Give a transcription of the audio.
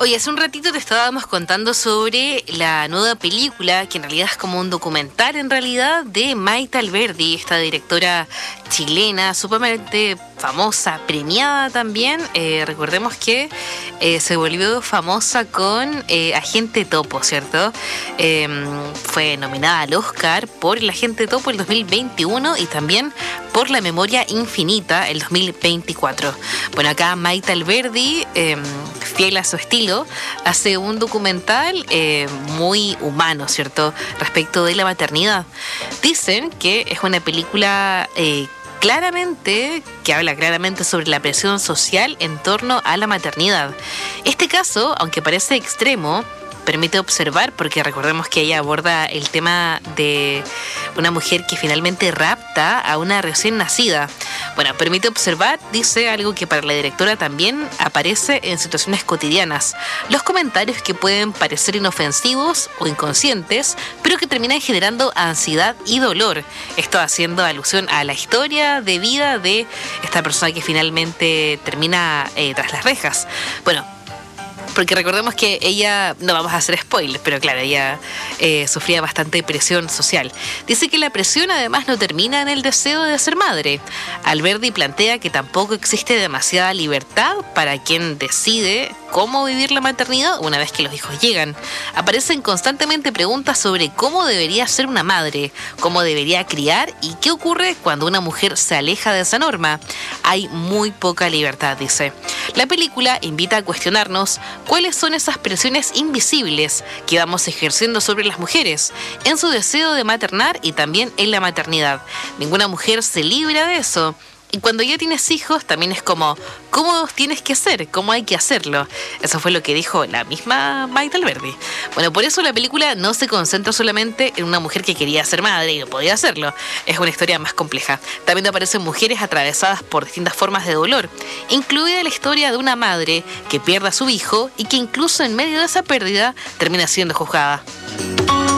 Oye, hace un ratito te estábamos contando sobre la nueva película, que en realidad es como un documental en realidad, de Mayta Alberdi, esta directora chilena, sumamente famosa, premiada también. Recordemos que se volvió famosa con Agente Topo, ¿cierto? Fue nominada al Oscar por el Agente Topo el 2021 y también por La Memoria Infinita el 2024. Bueno, acá Mayta Alberdi, fiel a su estilo, hace un documental muy humano, ¿cierto?, respecto de la maternidad. Dicen que es una película que habla claramente sobre la presión social en torno a la maternidad. Este caso, aunque parece extremo, permite observar, porque recordemos que ella aborda el tema de una mujer que finalmente rapta a una recién nacida. Bueno, permite observar, dice, algo que para la directora también aparece en situaciones cotidianas: los comentarios que pueden parecer inofensivos o inconscientes, pero que terminan generando ansiedad y dolor. Esto haciendo alusión a la historia de vida de esta persona que finalmente termina tras las rejas. Bueno, porque recordemos que ella, no vamos a hacer spoilers, pero claro, ella sufría bastante presión social. Dice que la presión además no termina en el deseo de ser madre. Alberdi plantea que tampoco existe demasiada libertad para quien decide cómo vivir la maternidad una vez que los hijos llegan. Aparecen constantemente preguntas sobre cómo debería ser una madre, cómo debería criar y qué ocurre cuando una mujer se aleja de esa norma. Hay muy poca libertad, dice. La película invita a cuestionarnos cuáles son esas presiones invisibles que vamos ejerciendo sobre las mujeres en su deseo de maternar y también en la maternidad. Ninguna mujer se libra de eso. Y cuando ya tienes hijos, también es como, ¿cómo tienes que hacer? ¿Cómo hay que hacerlo? Eso fue lo que dijo la misma Mayta Alberdi. Bueno, por eso la película no se concentra solamente en una mujer que quería ser madre y no podía hacerlo. Es una historia más compleja. También aparecen mujeres atravesadas por distintas formas de dolor, incluida la historia de una madre que pierde a su hijo y que incluso en medio de esa pérdida termina siendo juzgada.